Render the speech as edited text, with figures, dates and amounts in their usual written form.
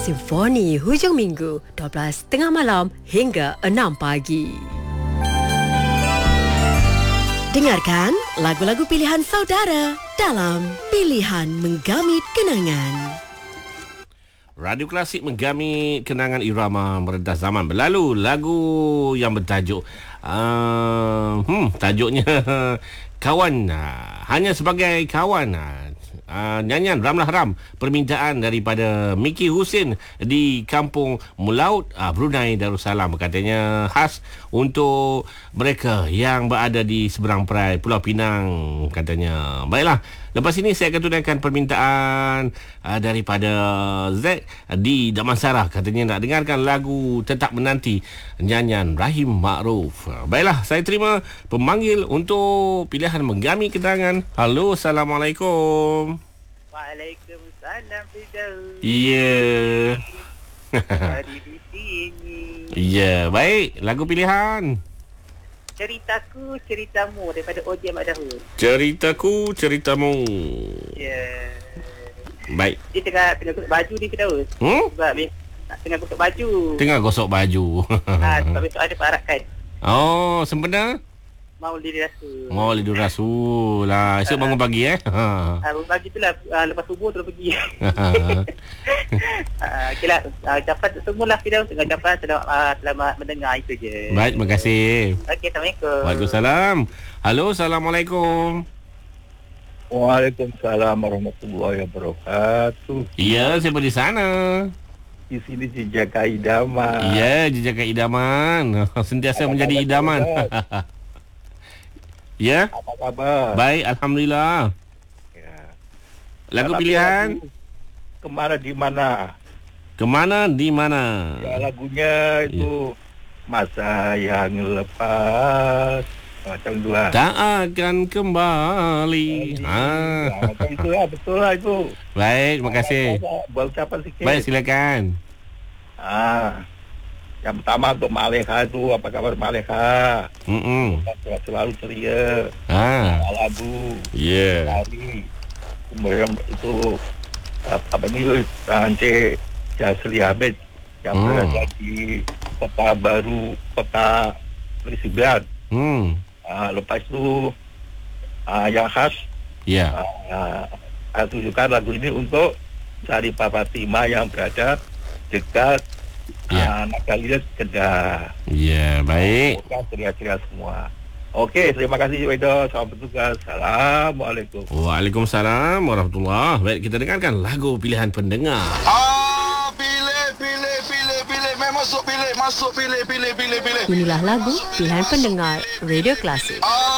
Simfoni hujung minggu 12.30 malam hingga 6 pagi. Dengarkan lagu-lagu pilihan saudara dalam Pilihan Menggamit Kenangan. Radio Klasik menggamit kenangan irama merentas zaman berlalu. Lagu yang bertajuk tajuknya Kawan, hanya sebagai kawan. Nyanyian Ramlah Ram, permintaan daripada Miki Husin di Kampung Mulaut, Brunei Darussalam. Katanya khas untuk mereka yang berada di seberang perai Pulau Pinang, katanya. Baiklah, lepas ini saya akan tunaikan permintaan daripada Z di Damansara. Katanya nak dengarkan lagu Tetap Menanti, nyanyian Rahim Ma'ruf. Baiklah, saya terima pemanggil untuk pilihan menggamit kenangan. Halo, Assalamualaikum. Waalaikumsalam, Firdaus. Ya. Hari di sini. Ya, baik. Lagu pilihan. Ceritaku, ceritamu daripada Oji Ahmad Dahud. Ceritaku, ceritamu. Ya. Baik. Dia tengah gosok baju ni, Firdaus. Sebab tengah gosok baju. Tengah gosok baju. Sebab besok ada perarakan. Oh, sempena? Maulid Rasul. Maulidur Rasul lah. Esok bangun pagi Bangun pagi tu lah, lepas subuh terus pergi. Okay lah, ucapan untuk semua lah, Firdaus. Ucapan selamat mendengar, itu je. Baik, terima kasih. Okey, Assalamualaikum. Waalaikumsalam. Halo, Assalamualaikum. Waalaikumsalam warahmatullahi wabarakatuh. Ya, siapa di sana? Di sini Jejaka Idaman. Ya, Jejaka Idaman. Sentiasa menjadi idaman. Ya. Apa kabar? Baik, alhamdulillah. Ya. Lagu Lagu pilihan? Kemana di mana? Kemana di mana? Ya, lagunya itu Masa yang lepas. Macam itu lah. Tak akan kembali. Macam itu lah, betul lah itu. Baik, terima kasih. Buat ucapan sikit. Baik, silakan. Yang pertama untuk Mak Leha itu, apa kabar Mak Leha? Selalu ceria. Lagu. Ya. Hari. Kemudian itu apa ni, Encik Jasri Hamid yang berada di Kota Baru, Kota Resibian. Lepas itu yang khas, saya tunjukkan lagu ini untuk Saripah Fatimah yang berada dekat Nagalias Kedah. Ya, baik. Ceria-ceria semua. Okey, terima kasih Wedo. Selamat bertugas. Assalamualaikum. Waalaikumsalam warahmatullahi. Baik, kita dengarkan lagu pilihan pendengar. Masuk pilih. Inilah lagu pilihan pendengar Radio Klasik.